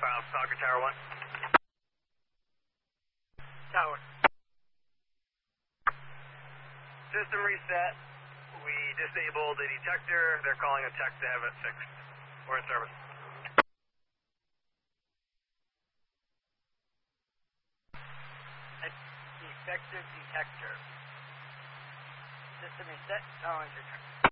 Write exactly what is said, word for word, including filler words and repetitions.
Files, Falcon Tower one. Tower. System reset. We disabled a detector. They're calling a tech to have it fixed. We're in service. A defective detector. System reset. Challenge return.